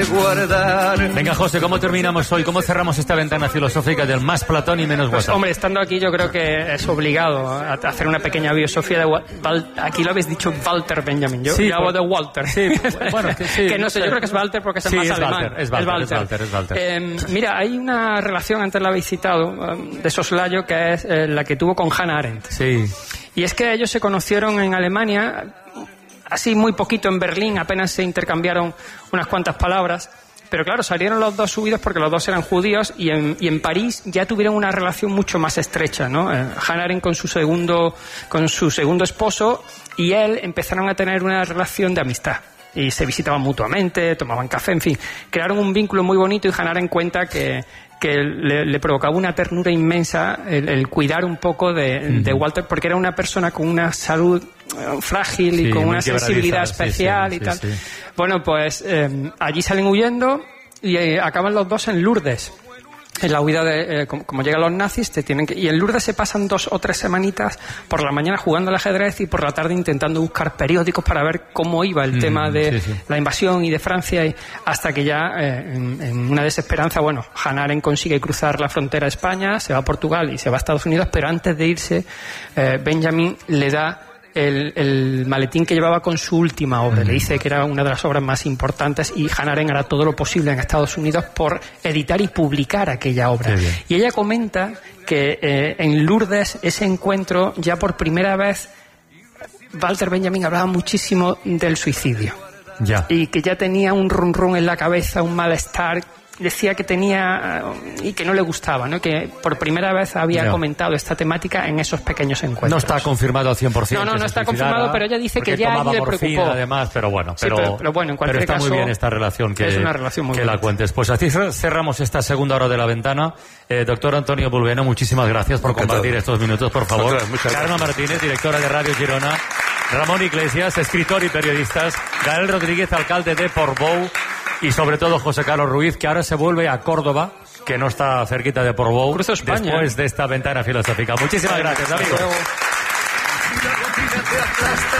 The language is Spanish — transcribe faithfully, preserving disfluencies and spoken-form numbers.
Venga, José, ¿cómo terminamos hoy? ¿Cómo cerramos esta ventana filosófica del más Platón y menos Pues, WhatsApp? hombre, estando aquí yo creo que es obligado a hacer una pequeña biografía de Wal- aquí lo habéis dicho Walter Benjamin, yo Sí, yo hago por- de Walter. Sí, bueno, que sí, que no no sé, sé. yo creo que es Walter porque es el Sí, más es alemán. Walter, es Walter, es Walter, es Walter. Eh, mira, hay una relación, antes la habéis citado, eh, de soslayo, que es eh, la que tuvo con Hannah Arendt. Sí. Y es que ellos se conocieron en Alemania, así muy poquito en Berlín, apenas se intercambiaron unas cuantas palabras. Pero claro, salieron los dos subidos porque los dos eran judíos y en, y en París ya tuvieron una relación mucho más estrecha, ¿no? Eh, Hannah Arendt con su segundo, con su segundo esposo y él empezaron a tener una relación de amistad. Y se visitaban mutuamente, tomaban café, en fin. Crearon un vínculo muy bonito y Hannah Arendt cuenta que, que le, le provocaba una ternura inmensa el, el cuidar un poco de, uh-huh. de Walter, porque era una persona con una salud eh, frágil y sí, con una sensibilidad especial sí, sí, y sí, tal. Sí. Bueno, pues eh, allí salen huyendo y eh, acaban los dos en Lourdes. En la huida de, eh, como, como llegan los nazis, te tienen que... Y en Lourdes se pasan dos o tres semanitas por la mañana jugando al ajedrez y por la tarde intentando buscar periódicos para ver cómo iba el mm, tema de sí, sí. la invasión y de Francia, y hasta que ya, eh, en, en una desesperanza, bueno, Hannah Arendt consigue cruzar la frontera a España, se va a Portugal y se va a Estados Unidos, pero antes de irse, eh, Benjamin le da El, el maletín que llevaba con su última obra. Mm. Le dice que era una de las obras más importantes y Hannah Arendt hará todo lo posible en Estados Unidos por editar y publicar aquella obra. Y ella comenta que eh, en Lourdes, ese encuentro, ya por primera vez Walter Benjamin hablaba muchísimo del suicidio. Ya. Y que ya tenía un run run en la cabeza, un malestar. Decía que tenía y que no le gustaba, ¿no? Que por primera vez había no. comentado esta temática en esos pequeños encuentros. No está confirmado al cien por ciento. No, no, no está confirmado, pero ella dice que ya tomaba le morfina, preocupó. Además, pero bueno, pero, sí, pero, pero bueno, en cualquier pero está caso, muy bien esta relación que, es una relación muy que la cuentes. Pues así cerramos esta segunda hora de la ventana. Eh, doctor Antonio Bulbeno, muchísimas gracias por compartir estos minutos, por favor. Carmen Martínez, directora de Radio Girona. Ramón Iglesias, escritor y periodista. Gael Rodríguez, alcalde de Portbou. Y sobre todo José Carlos Ruiz, que ahora se vuelve a Córdoba, que no está cerquita de Portbou, Cruzo España, después de esta ventana filosófica. Muchísimas gracias, amigos.